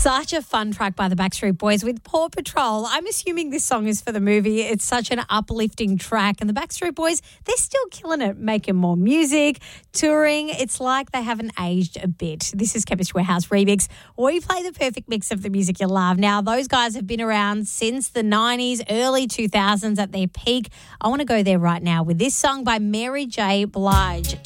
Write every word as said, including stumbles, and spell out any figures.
Such a fun track by the Backstreet Boys with Paw Patrol. I'm assuming this song is for the movie. It's such an uplifting track. And the Backstreet Boys, they're still killing it, making more music, touring. It's like they haven't aged a bit. This is Chemist Warehouse Remix. We play the perfect mix of the music you love. Now, those guys have been around since the nineties, early two thousands at their peak. I want to go there right now with this song by Mary J. Blige.